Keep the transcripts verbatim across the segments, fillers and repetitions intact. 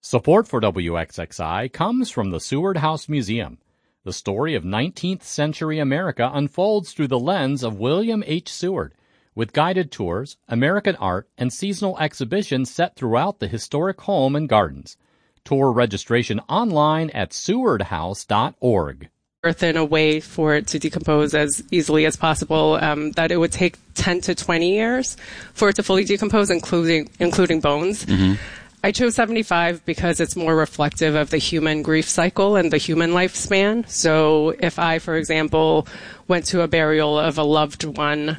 Support for W X X I comes from the Seward House Museum. The story of nineteenth century America unfolds through the lens of William H. Seward, with guided tours, American art, and seasonal exhibitions set throughout the historic home and gardens. Tour registration online at seward house dot org. Earth in a way for it to decompose as easily as possible, um, that it would take ten to twenty years for it to fully decompose, including including bones. Mm-hmm. I chose seventy-five because it's more reflective of the human grief cycle and the human lifespan. So if I, for example, went to a burial of a loved one,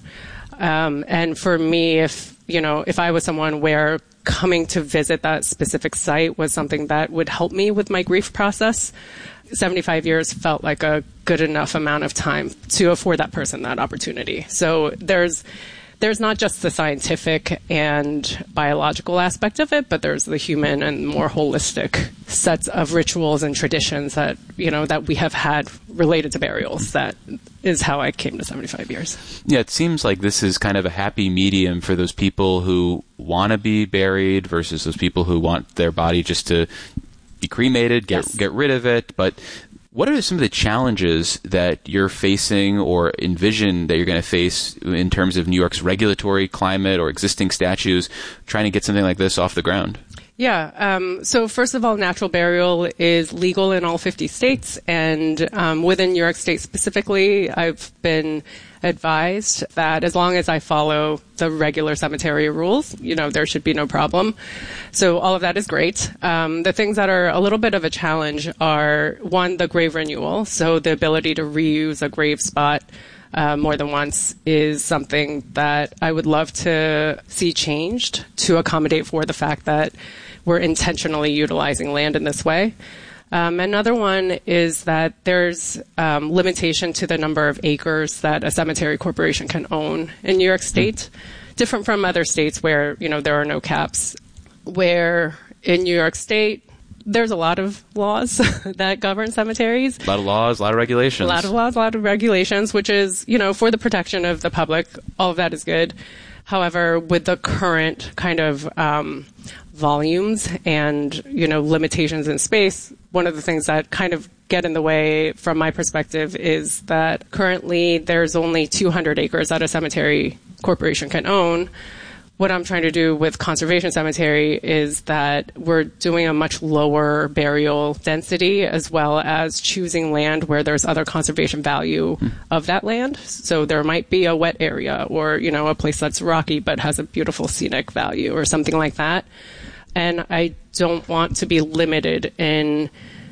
um, and for me, if, you know, if I was someone where coming to visit that specific site was something that would help me with my grief process, seventy-five years felt like a good enough amount of time to afford that person that opportunity. So there's there's not just the scientific and biological aspect of it, but there's the human and more holistic sets of rituals and traditions that, you know, that we have had related to burials. That is how I came to seventy-five years. Yeah, it seems like this is kind of a happy medium for those people who want to be buried versus those people who want their body just to be cremated, get Yes. get rid of it. But what are some of the challenges that you're facing or envision that you're going to face in terms of New York's regulatory climate or existing statutes trying to get something like this off the ground? Yeah. Um, so first of all, natural burial is legal in all fifty states. And um, within New York State specifically, I've been advised that as long as I follow the regular cemetery rules, you know, there should be no problem. So all of that is great. Um, the things that are a little bit of a challenge are, one, the grave renewal. So the ability to reuse a grave spot Uh, more than once is something that I would love to see changed to accommodate for the fact that we're intentionally utilizing land in this way. Um, another one is that there's um, limitation to the number of acres that a cemetery corporation can own in New York State, different from other states where, you know, there are no caps. Where in New York State, there's a lot of laws that govern cemeteries. A lot of laws, a lot of regulations. A lot of laws, a lot of regulations, which is, you know, for the protection of the public. All of that is good. However, with the current kind of um, volumes and, you know, limitations in space, one of the things that kind of get in the way from my perspective is that currently there's only two hundred acres that a cemetery corporation can own. What I'm trying to do with Conservation Cemetery is that we're doing a much lower burial density, as well as choosing land where there's other conservation value mm. of that land. So there might be a wet area or, you know, a place that's rocky but has a beautiful scenic value or something like that. And I don't want to be limited in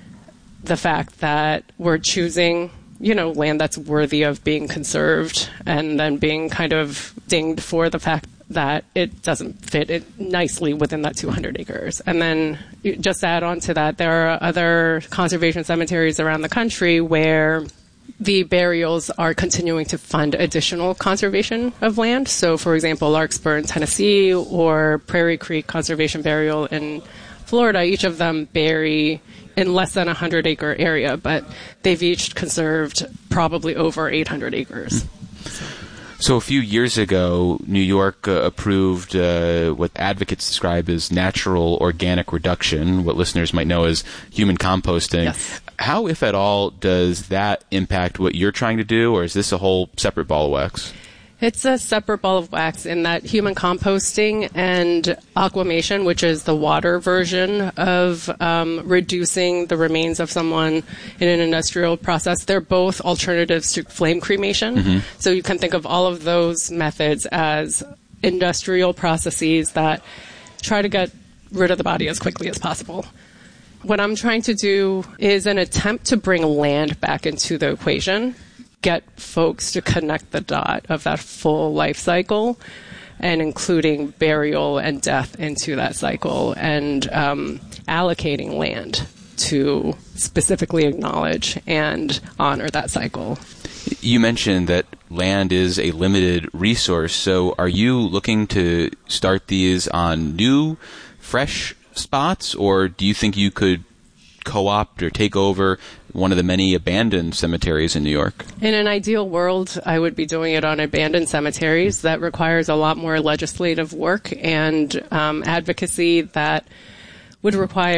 the fact that we're choosing, you know, land that's worthy of being conserved and then being kind of dinged for the fact that it doesn't fit it nicely within that two hundred acres. And then just add on to that, there are other conservation cemeteries around the country where the burials are continuing to fund additional conservation of land. So, for example, Larkspur in Tennessee or Prairie Creek Conservation Burial in Florida, each of them bury in less than a one hundred acre area, but they've each conserved probably over eight hundred acres. So. So a few years ago, New York uh, approved uh, what advocates describe as natural organic reduction, what listeners might know as human composting. Yes. How, if at all, does that impact what you're trying to do, or is this a whole separate ball of wax? It's a separate ball of wax in that human composting and aquamation, which is the water version of um, reducing the remains of someone in an industrial process, they're both alternatives to flame cremation. Mm-hmm. So you can think of all of those methods as industrial processes that try to get rid of the body as quickly as possible. What I'm trying to do is an attempt to bring land back into the equation, get folks to connect the dot of that full life cycle and including burial and death into that cycle and um, allocating land to specifically acknowledge and honor that cycle. You mentioned that land is a limited resource, so are you looking to start these on new, fresh spots, or do you think you could co-opt or take over one of the many abandoned cemeteries in New York? In an ideal world, I would be doing it on abandoned cemeteries. That requires a lot more legislative work and um, advocacy that would require